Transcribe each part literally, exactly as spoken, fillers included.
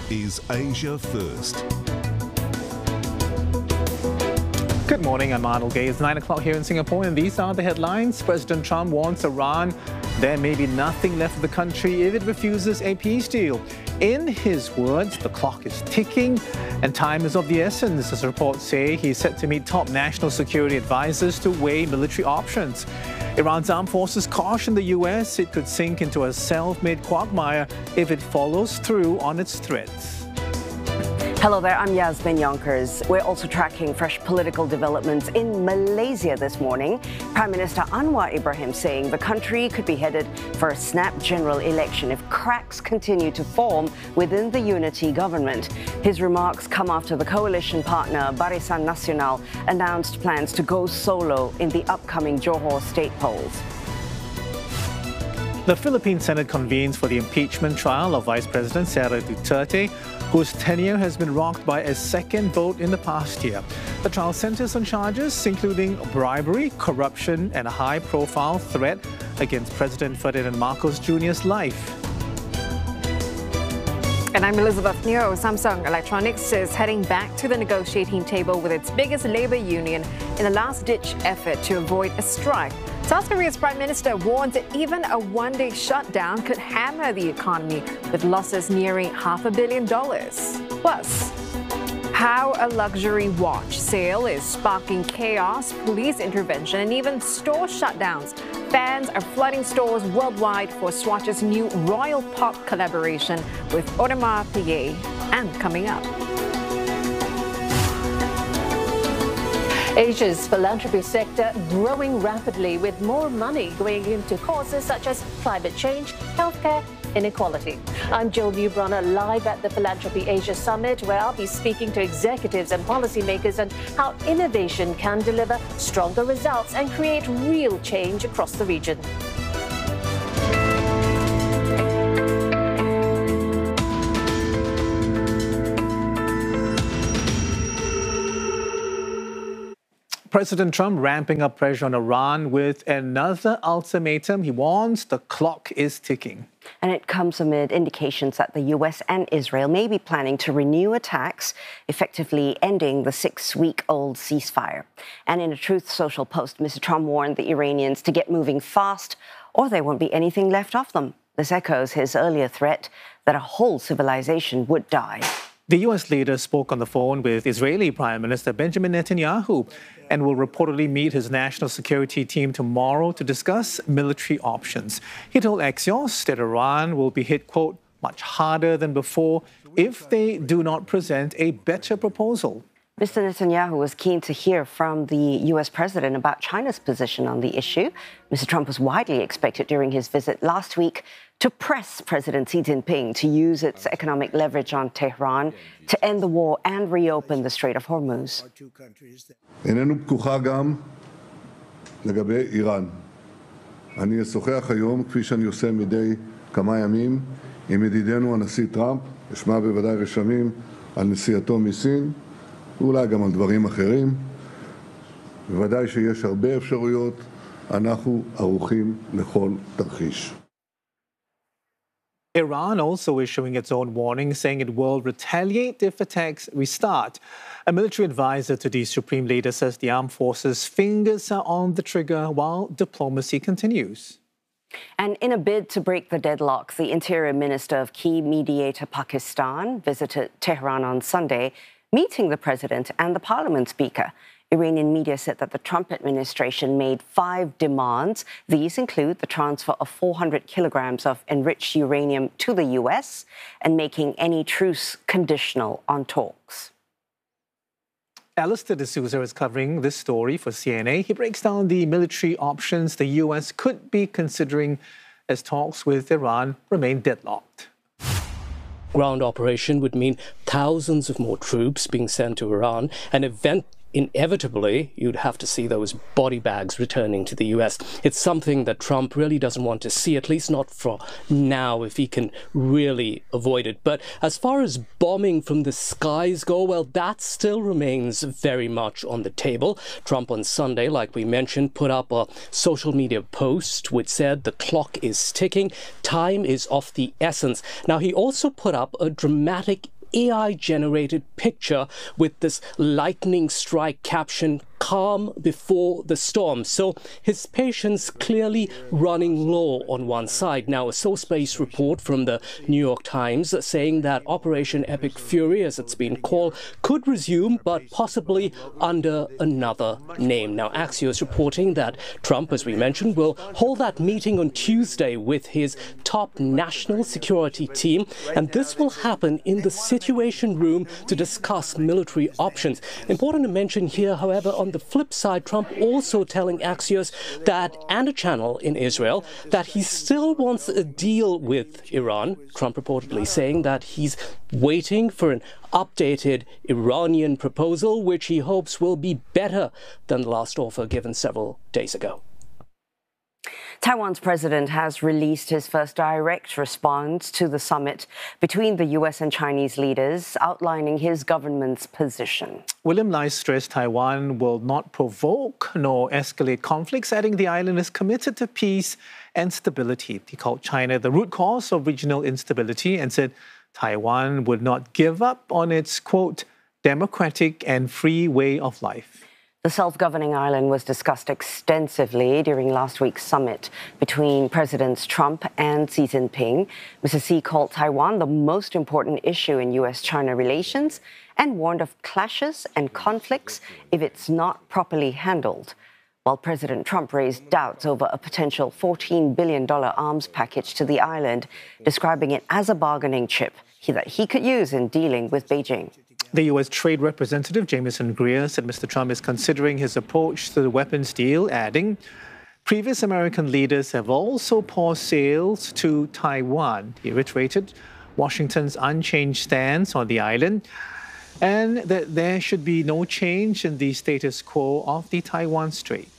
is Asia First. Good morning, I'm Arnold Gay. It's nine o'clock here in Singapore, and these are the headlines. President Trump warns Iran there may be nothing left of the country if it refuses a peace deal. In his words, the clock is ticking and time is of the essence. As reports say, he's set to meet top national security advisors to weigh military options. Iran's armed forces caution the U S it could sink into a self-made quagmire if it follows through on its threats. Hello there, I'm Yasmin Yonkers. We're also tracking fresh political developments in Malaysia this morning. Prime Minister Anwar Ibrahim saying the country could be headed for a snap general election if cracks continue to form within the unity government. His remarks come after the coalition partner Barisan Nasional announced plans to go solo in the upcoming Johor state polls. The Philippine Senate convenes for the impeachment trial of Vice President Sara Duterte, whose tenure has been rocked by a second vote in the past year. The trial centers on charges including bribery, corruption, and a high-profile threat against President Ferdinand Marcos Junior's life. And I'm Elizabeth Neo. Samsung Electronics is heading back to the negotiating table with its biggest labor union in a last-ditch effort to avoid a strike. South Korea's Prime Minister warns that even a one-day shutdown could hammer the economy, with losses nearing half a billion dollars. Plus, how a luxury watch sale is sparking chaos, police intervention, and even store shutdowns. Fans are flooding stores worldwide for Swatch's new Royal Pop collaboration with Audemars Piguet. And coming up, Asia's philanthropy sector growing rapidly, with more money going into causes such as climate change, healthcare, inequality. I'm Jill Newbronner, live at the Philanthropy Asia Summit, where I'll be speaking to executives and policymakers on how innovation can deliver stronger results and create real change across the region. President Trump ramping up pressure on Iran with another ultimatum. He warns the clock is ticking. And it comes amid indications that the U S and Israel may be planning to renew attacks, effectively ending the six-week-old ceasefire. And in a Truth Social post, Mister Trump warned the Iranians to get moving fast or there won't be anything left of them. This echoes his earlier threat that a whole civilization would die. The U S leader spoke on the phone with Israeli Prime Minister Benjamin Netanyahu and will reportedly meet his national security team tomorrow to discuss military options. He told Axios that Iran will be hit, quote, much harder than before if they do not present a better proposal. Mister Netanyahu was keen to hear from the U S president about China's position on the issue. Mister Trump was widely expected during his visit last week to press President Xi Jinping to use its economic leverage on Tehran to end the war and reopen the Strait of Hormuz. איננו פתוחה גם לגבי איראן. אני אשוחח היום, כפי שאני עושה מדי כמה ימים, עם ידידנו הנשיא טראמפ, אשמע בוודאי רשמים על נסיעתו מסין, ואולי גם על דברים אחרים. בוודאי שיש הרבה אפשרויות, אנחנו ערוכים לכל תרחיש. Iran also issuing its own warning, saying it will retaliate if attacks restart. A military advisor to the supreme leader says the armed forces' fingers are on the trigger while diplomacy continues. And in a bid to break the deadlock, the Interior Minister of key mediator Pakistan visited Tehran on Sunday, meeting the president and the parliament speaker. Iranian media said that the Trump administration made five demands. These include the transfer of four hundred kilograms of enriched uranium to the U S and making any truce conditional on talks. Alistair D'Souza is covering this story for C N A. He breaks down the military options the U S could be considering as talks with Iran remain deadlocked. Ground operation would mean thousands of more troops being sent to Iran, an event inevitably, you'd have to see those body bags returning to the U S. It's something that Trump really doesn't want to see, at least not for now, if he can really avoid it. But as far as bombing from the skies go, well, that still remains very much on the table. Trump on Sunday, like we mentioned, put up a social media post which said the clock is ticking, time is of the essence. Now, he also put up a dramatic A I-generated picture with this lightning strike caption, "Calm before the storm." So his patience clearly running low on one side. Now, a source-based report from the New York Times saying that Operation Epic Fury, as it's been called, could resume, but possibly under another name. Now, Axios reporting that Trump, as we mentioned, will hold that meeting on Tuesday with his top national security team, and this will happen in the Situation Room to discuss military options. Important to mention here, however, on the flip side, Trump also telling Axios that, and a channel in Israel, that he still wants a deal with Iran. Trump reportedly saying that he's waiting for an updated Iranian proposal, which he hopes will be better than the last offer given several days ago. Taiwan's president has released his first direct response to the summit between the U S and Chinese leaders, outlining his government's position. William Lai stressed Taiwan will not provoke nor escalate conflicts, adding the island is committed to peace and stability. He called China the root cause of regional instability and said Taiwan would not give up on its, quote, democratic and free way of life. The self-governing island was discussed extensively during last week's summit between Presidents Trump and Xi Jinping. Mister Xi called Taiwan the most important issue in U S China relations and warned of clashes and conflicts if it's not properly handled, while President Trump raised doubts over a potential fourteen billion dollars arms package to the island, describing it as a bargaining chip that he could use in dealing with Beijing. The U S Trade Representative Jamieson Greer said Mister Trump is considering his approach to the weapons deal, adding, previous American leaders have also paused sales to Taiwan. He reiterated Washington's unchanged stance on the island and that there should be no change in the status quo of the Taiwan Strait.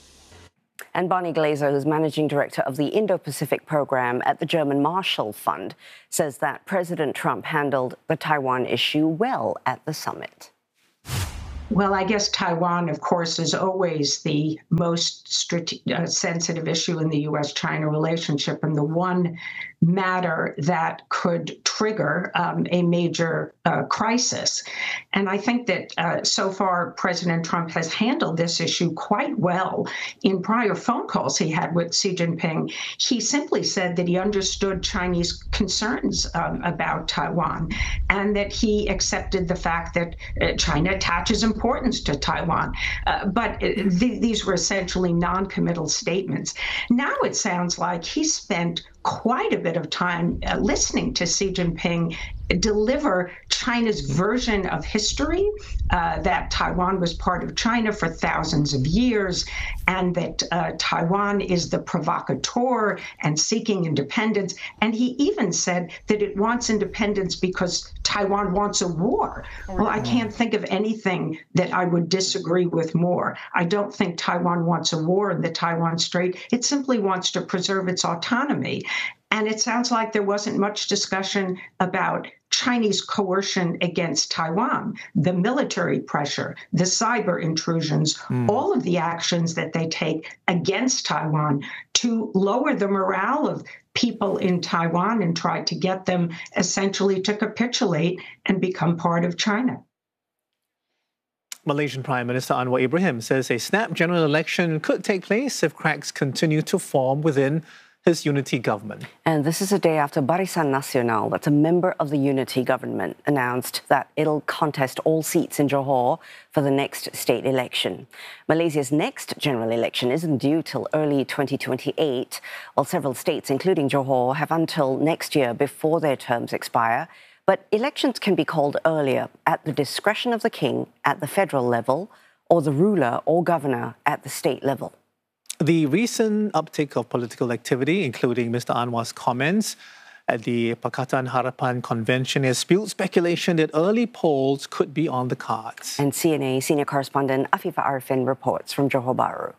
And Bonnie Glaser, who's managing director of the Indo-Pacific program at the German Marshall Fund, says that President Trump handled the Taiwan issue well at the summit. Well, I guess Taiwan, of course, is always the most strate- uh, sensitive issue in the U S China relationship and the one matter that could trigger um, a major uh, crisis. And I think that uh, so far, President Trump has handled this issue quite well. In prior phone calls he had with Xi Jinping, he simply said that he understood Chinese concerns um, about Taiwan and that he accepted the fact that uh, China attaches importance to Taiwan. Uh, but uh, th- these were essentially non-committal statements. Now it sounds like he spent quite a bit of time uh, listening to Xi Jinping deliver China's version of history, uh, that Taiwan was part of China for thousands of years, and that uh, Taiwan is the provocateur and seeking independence. And he even said that it wants independence because Taiwan wants a war. Well, I can't think of anything that I would disagree with more. I don't think Taiwan wants a war in the Taiwan Strait. It simply wants to preserve its autonomy. And it sounds like there wasn't much discussion about Chinese coercion against Taiwan, the military pressure, the cyber intrusions, mm. all of the actions that they take against Taiwan to lower the morale of people in Taiwan and try to get them essentially to capitulate and become part of China. Malaysian Prime Minister Anwar Ibrahim says a snap general election could take place if cracks continue to form within his unity government. And this is a day after Barisan Nasional, that's a member of the unity government, announced that it'll contest all seats in Johor for the next state election. Malaysia's next general election isn't due till early twenty twenty-eight, while several states, including Johor, have until next year before their terms expire. But elections can be called earlier at the discretion of the king at the federal level or the ruler or governor at the state level. The recent uptick of political activity, including Mister Anwar's comments at the Pakatan Harapan Convention, has spewed speculation that early polls could be on the cards. And C N A senior correspondent Afifah Arifin reports from Johor Bahru.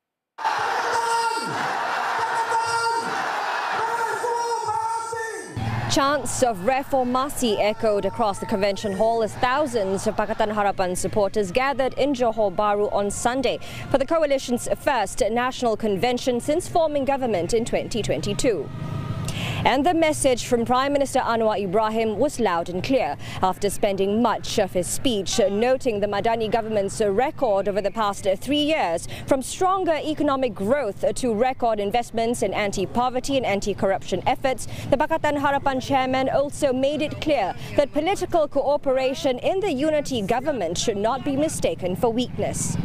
Chants of reformasi echoed across the convention hall as thousands of Pakatan Harapan supporters gathered in Johor Bahru on Sunday for the coalition's first national convention since forming government in twenty twenty-two. And the message from Prime Minister Anwar Ibrahim was loud and clear after spending much of his speech noting the Madani government's record over the past three years, from stronger economic growth to record investments in anti-poverty and anti-corruption efforts. The Pakatan Harapan chairman also made it clear that political cooperation in the unity government should not be mistaken for weakness.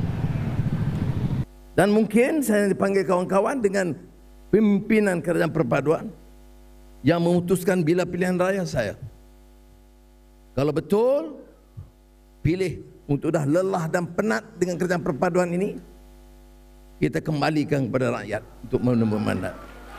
Dan mungkin saya dipanggil kawan-kawan dengan pimpinan kerajaan perpaduan yang memutuskan bila pilihan raya saya. Kalau betul pilih untuk dah lelah dan penat dengan kerajaan perpaduan ini, kita kembalikan kepada rakyat untuk menembus mandat.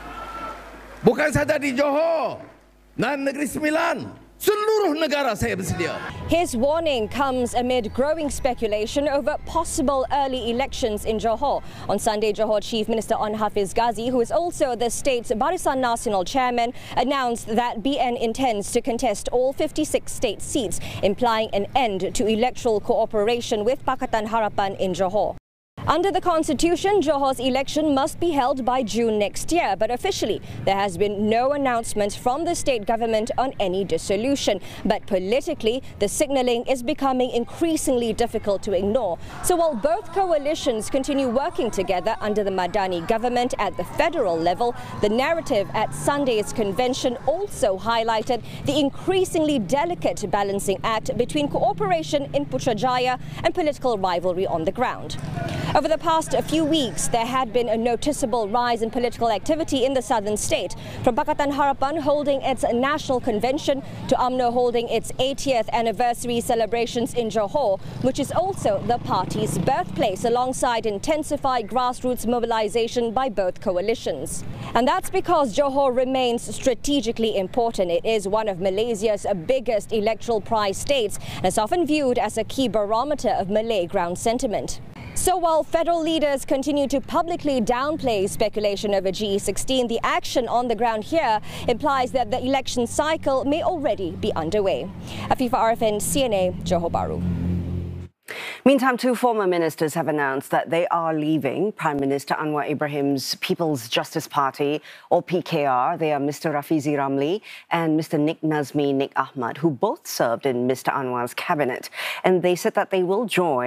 Bukan saja di Johor dan Negeri Sembilan, seluruh negara saya bersedia. His warning comes amid growing speculation over possible early elections in Johor. On Sunday, Johor Chief Minister Onn Hafiz Ghazi, who is also the state's Barisan Nasional chairman, announced that B N intends to contest all fifty-six state seats, implying an end to electoral cooperation with Pakatan Harapan in Johor. Under the Constitution, Johor's election must be held by June next year, but officially there has been no announcement from the state government on any dissolution. But politically, the signalling is becoming increasingly difficult to ignore. So while both coalitions continue working together under the Madani government at the federal level, the narrative at Sunday's convention also highlighted the increasingly delicate balancing act between cooperation in Putrajaya and political rivalry on the ground. Over the past few weeks, there had been a noticeable rise in political activity in the southern state, from Pakatan Harapan holding its national convention to U M N O holding its eightieth anniversary celebrations in Johor, which is also the party's birthplace, alongside intensified grassroots mobilization by both coalitions. And that's because Johor remains strategically important. It is one of Malaysia's biggest electoral prize states and is often viewed as a key barometer of Malay ground sentiment. So while federal leaders continue to publicly downplay speculation over G E sixteen, the action on the ground here implies that the election cycle may already be underway. Afifa Arifin, C N A, Johor Bahru. Meantime, two former ministers have announced that they are leaving Prime Minister Anwar Ibrahim's People's Justice Party, or P K R. They are Mister Rafizi Ramli and Mister Nik Nazmi Nik Ahmad, who both served in Mister Anwar's cabinet. And they said that they will join